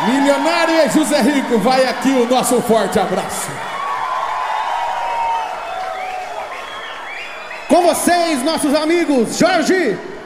Milionária José Rico, vai aqui o nosso forte abraço. Com vocês, nossos amigos, Jorge